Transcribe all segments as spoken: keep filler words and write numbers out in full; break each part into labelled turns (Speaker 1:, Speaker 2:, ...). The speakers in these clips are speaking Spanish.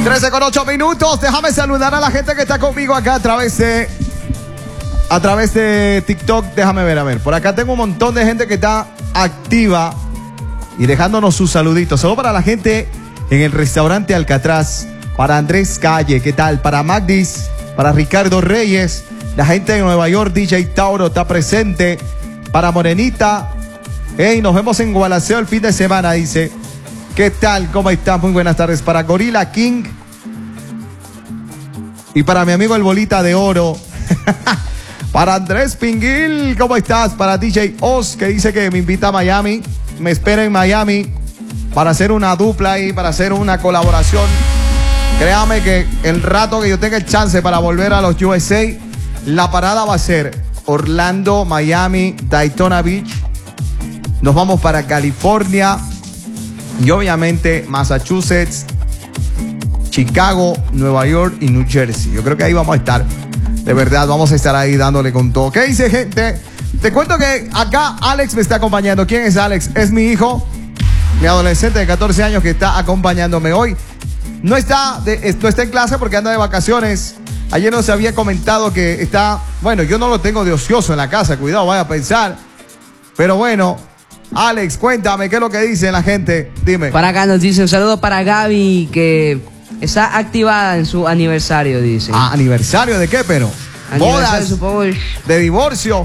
Speaker 1: trece con ocho minutos. Déjame saludar a la gente que está conmigo acá a través de a través de TikTok. Déjame ver, a ver. Por acá tengo un montón de gente que está activa y dejándonos sus saluditos. Solo para la gente en el restaurante Alcatraz, para Andrés Calle, ¿qué tal? Para Magdis, para Ricardo Reyes, la gente de Nueva York, D J Tauro está presente. Para Morenita, hey, nos vemos en Gualaceo el fin de semana, dice. ¿Qué tal? ¿Cómo están? Muy buenas tardes. Para Gorilla King y para mi amigo el Bolita de Oro. Para Andrés Pinguil, ¿cómo estás? Para D J Oz, que dice que me invita a Miami. Me espera en Miami para hacer una dupla ahí, para hacer una colaboración. Créame que el rato que yo tenga el chance para volver a los U S A, la parada va a ser Orlando, Miami, Daytona Beach. Nos vamos para California y obviamente Massachusetts, Chicago, Nueva York y New Jersey. Yo creo que ahí vamos a estar. De verdad, vamos a estar ahí dándole con todo. ¿Qué dice, gente? Te cuento que acá Alex me está acompañando. ¿Quién es Alex? Es mi hijo, mi adolescente de catorce años que está acompañándome hoy. No está, de, no está en clase porque anda de vacaciones. Ayer nos había comentado que está... Bueno, yo no lo tengo de ocioso en la casa. Cuidado, vaya a pensar. Pero bueno, Alex, cuéntame, ¿qué es lo que dice la gente? Dime.
Speaker 2: Para acá nos dice un saludo para Gaby, que está activada en su aniversario, dice.
Speaker 1: Ah, ¿aniversario de qué, pero? Bodas,
Speaker 2: supongo.
Speaker 1: de divorcio.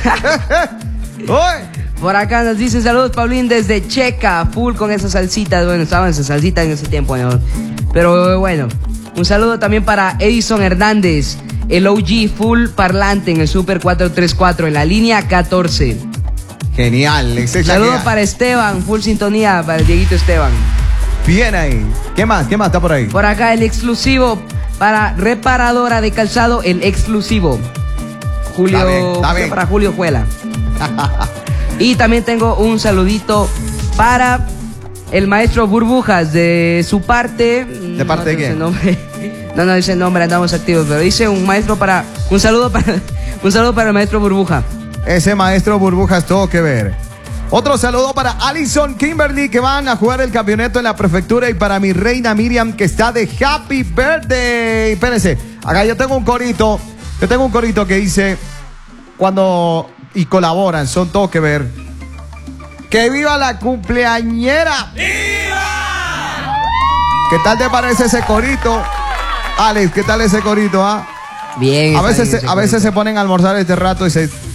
Speaker 2: Por acá nos dicen saludos, Paulín, desde Checa, full con esas salsitas. Bueno, estaban esas salsitas en ese tiempo, ¿no? Pero bueno, un saludo también para Edison Hernández, el O G full parlante en el Super cuatro tres cuatro, en la línea catorce.
Speaker 1: Genial.
Speaker 2: Saludos para Esteban, full sintonía, para el Dieguito Esteban.
Speaker 1: Bien ahí. ¿Qué más? ¿Qué más está por ahí?
Speaker 2: Por acá el exclusivo para reparadora de calzado, el exclusivo. Julio,
Speaker 1: está bien, está bien.
Speaker 2: Para Julio Juela. Y también tengo un saludito para el maestro Burbujas, de su parte.
Speaker 1: ¿De parte
Speaker 2: no
Speaker 1: de qué?
Speaker 2: Nombre. No, no dice nombre, andamos activos, pero dice un maestro para. Un saludo para. Un saludo para el maestro Burbuja.
Speaker 1: Ese maestro Burbujas, todo que ver. Otro saludo para Alison Kimberly, que van a jugar el campeonato en la prefectura, y para mi reina Miriam, que está de Happy Birthday. Espérense, acá yo tengo un corito. Yo tengo un corito que dice, cuando y colaboran, son todo que ver. ¡Que viva la cumpleañera! ¡Viva! ¿Qué tal te parece ese corito? Alex, ¿qué tal ese corito? Ah?
Speaker 2: Bien.
Speaker 1: A veces, se, a veces se ponen a almorzar este rato y se